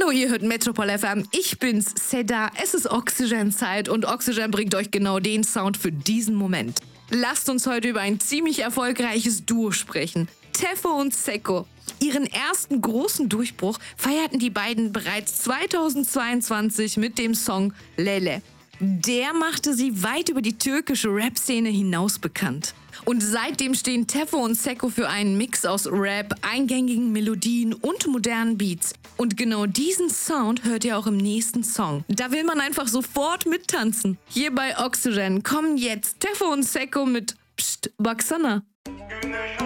Hallo, ihr hört Metropol FM. Ich bin's, Seda. Es ist Oxygen-Zeit und Oxygen bringt euch genau den Sound für diesen Moment. Lasst uns heute über ein ziemlich erfolgreiches Duo sprechen. Tefo und Seko. Ihren ersten großen Durchbruch feierten die beiden bereits 2022 mit dem Song Lele. Der machte sie weit über die türkische Rap-Szene hinaus bekannt. Und seitdem stehen Tefo und Seko für einen Mix aus Rap, eingängigen Melodien und modernen Beats. Und genau diesen Sound hört ihr auch im nächsten Song. Da will man einfach sofort mittanzen. Hier bei Oxygen kommen jetzt Tefo und Seko mit Psst, Baksana.